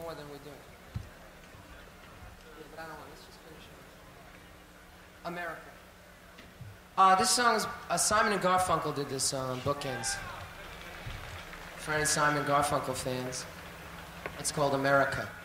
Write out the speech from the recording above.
more than we do. Yeah, but I don't want. Let's just finish it. America. This song is Simon and Garfunkel did this song, Bookends. For any Simon Garfunkel fans, it's called America.